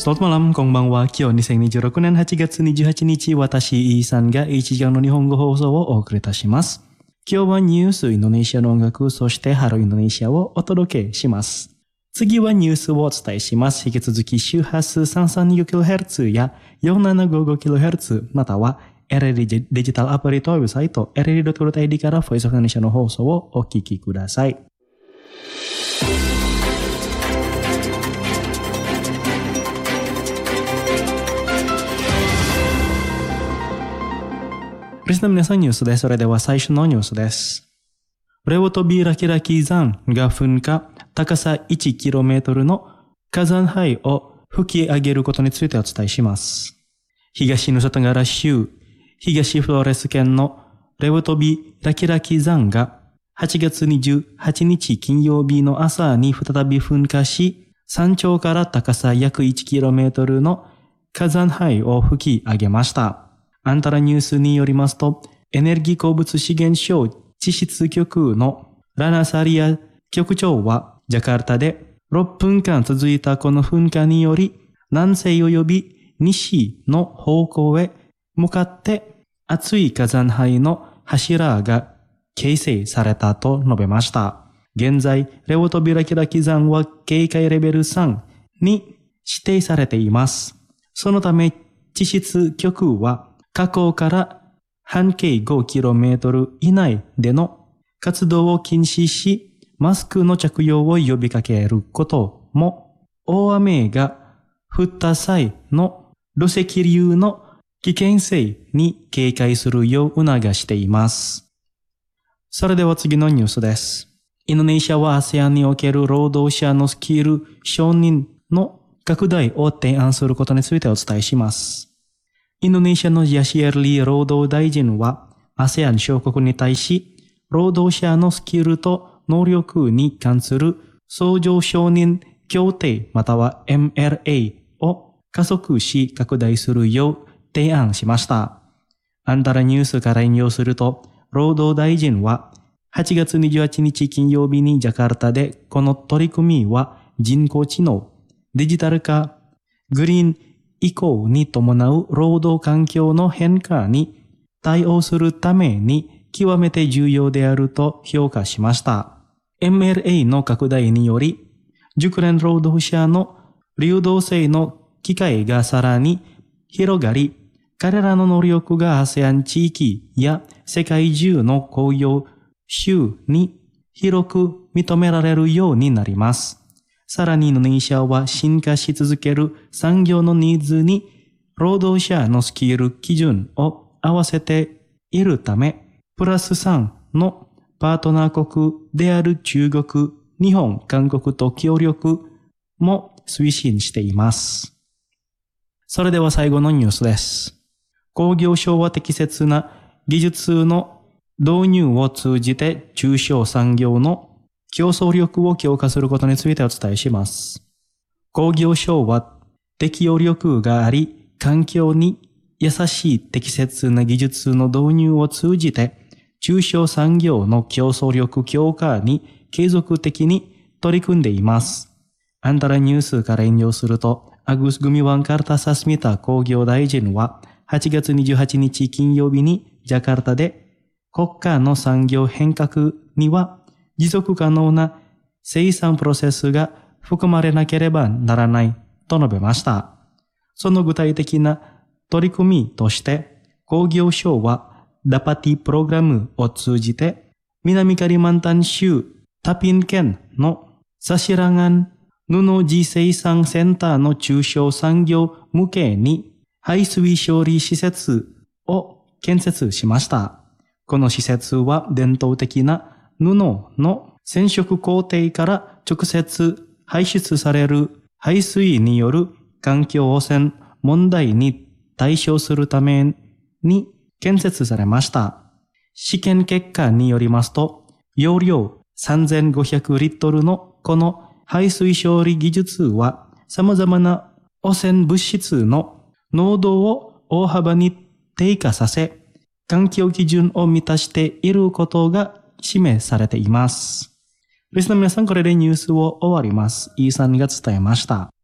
Selamat malam, konbanwa. Kyo 2026年8月28日、私、イーさんが1時間の日本語放送をお送りいたします。今日はニュース、インドネシアの音楽、そしてハローインドネシアをお届けします。次はニュースをお伝えします。引き続き周波数 332kHz や 4755kHz または LLD デジタルアプリとウェブサイト LLD.co.id から Voice of Indonesia の放送をお聞きください。リスナーの皆さんニュースです。それでは最初のニュースです。レオトビラキラキ山が噴火、高さ 1km の火山灰を吹き上げることについてお伝えします。東ヌサトガラ州、東フローレス県のレオトビラキラキ山が8月28日金曜日の朝に再び噴火し、山頂から高さ約 1km の火山灰を吹き上げました。アンタラニュースによりますと、エネルギー鉱物資源省地質局のラナサリア局長は、ジャカルタで6分間続いたこの噴火により、南西及び西の方向へ向かって熱い火山灰の柱が形成されたと述べました。現在、レオトビラキラキ山は警戒レベル3に指定されています。そのため、地質局は、火口から半径 5km 以内での活動を禁止し、マスクの着用を呼びかけることも、大雨が降った際の土石流の危険性に警戒するよう促しています。それでは次のニュースです。インドネシアは ASEAN における労働者のスキル承認の拡大を提案することについてお伝えします。インドネシアのヤシエルリー労働大臣は ASEAN 諸国に対し、労働者のスキルと能力に関する相乗承認協定または MLA を加速し拡大するよう提案しました。アンタラニュースから引用すると、労働大臣は8月28日金曜日にジャカルタでこの取り組みは人工知能、デジタル化、グリーン移行に伴う労働環境の変化に対応するために極めて重要であると評価しました。MLA の拡大により、熟練労働者の流動性の機会がさらに広がり、彼らの能力が ASEAN 地域や世界中の工業州に広く認められるようになります。さらにインドネシアは進化し続ける産業のニーズに労働者のスキル基準を合わせているため、プラス3のパートナー国である中国、日本、韓国と協力も推進しています。それでは最後のニュースです。工業省は適切な技術の導入を通じて中小産業の競争力を強化することについてお伝えします。工業省は適応力があり、環境に優しい適切な技術の導入を通じて、中小産業の競争力強化に継続的に取り組んでいます。アンタラニュースから引用すると、アグス・グミワン・カルタ・サスミタ工業大臣は、8月28日金曜日にジャカルタで、国家の産業変革には、持続可能な生産プロセスが含まれなければならないと述べました。その具体的な取り組みとして、工業省はダパティプログラムを通じて、南カリマンタン州タピン県のサシラガン布地生産センターの中小産業向けに排水処理施設を建設しました。この施設は伝統的な布の染色工程から直接排出される排水による環境汚染問題に対処するために建設されました。試験結果によりますと、容量3500リットルのこの排水処理技術は様々な汚染物質の濃度を大幅に低下させ、環境基準を満たしていることが示されています。リスナーの皆さん、これでニュースを終わります。イーさんが伝えました。